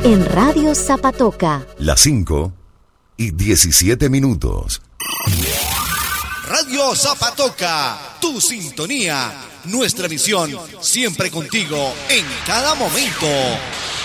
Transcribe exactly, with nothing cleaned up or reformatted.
en Radio Zapatoca. Las cinco y diecisiete minutos. Radio Zapatoca, tu sintonía, nuestra misión, siempre contigo, en cada momento.